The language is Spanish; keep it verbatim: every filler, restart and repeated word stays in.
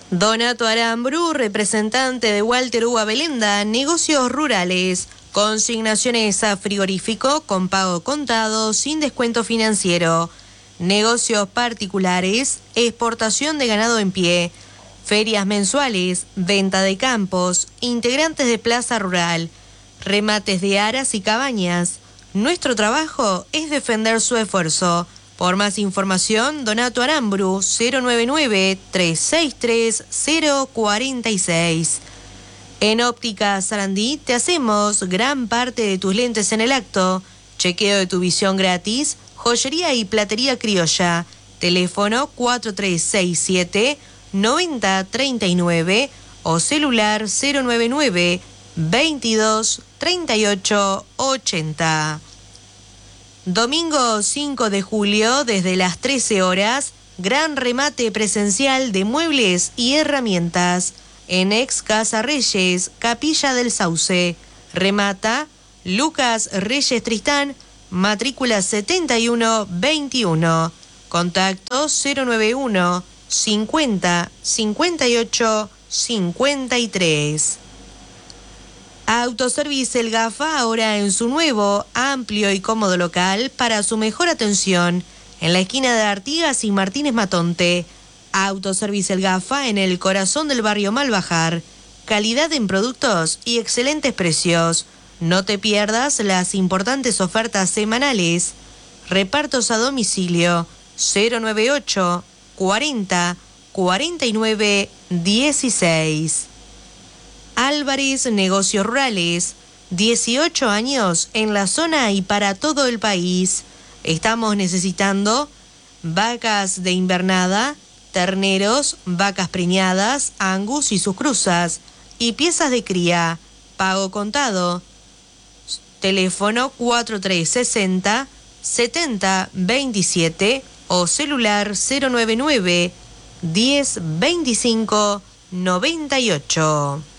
Donato Aramburu, representante de Walter Uva Belenda, negocios rurales, consignaciones a frigorífico con pago contado sin descuento financiero, negocios particulares, exportación de ganado en pie, ferias mensuales, venta de campos, integrantes de plaza rural, remates de aras y cabañas. Nuestro trabajo es defender su esfuerzo. Por más información, Donato Aramburu, cero nueve nueve, tres seis tres, cero cuatro seis. En Óptica Sarandí te hacemos gran parte de tus lentes en el acto, chequeo de tu visión gratis, joyería y platería criolla, teléfono cuatro tres seis siete, nueve cero tres nueve o celular cero nueve nueve, veintidós, treinta y ocho, ochenta. Domingo cinco de julio, desde las trece horas, gran remate presencial de muebles y herramientas en Ex Casa Reyes, Capilla del Sauce. Remata Lucas Reyes Tristán, matrícula setenta y uno veintiuno. Contacto cero nueve uno, cincuenta, cincuenta y ocho, cincuenta y tres. Autoservice El Gafa, ahora en su nuevo, amplio y cómodo local para su mejor atención, en la esquina de Artigas y Martínez Matonte. Autoservice El Gafa, en el corazón del barrio Malbajar. Calidad en productos y excelentes precios. No te pierdas las importantes ofertas semanales. Repartos a domicilio cero nueve ocho, cuarenta, cuarenta y nueve, dieciséis. Álvarez Negocios Rurales, dieciocho años en la zona y para todo el país. Estamos necesitando vacas de invernada, terneros, vacas preñadas, angus y sus cruzas, y piezas de cría, pago contado. Teléfono cuatro tres seis cero, setenta, veintisiete o celular cero nueve nueve, diez, veinticinco, noventa y ocho.